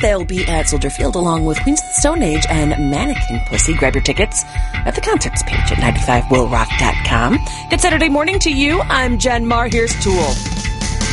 they'll be at Soldier Field along with Queens of the Stone Age and Mannequin Pussy. Grab your tickets at the concerts page at 95willrock.com. Good Saturday morning to you. I'm Jen Marr. Here's Tool.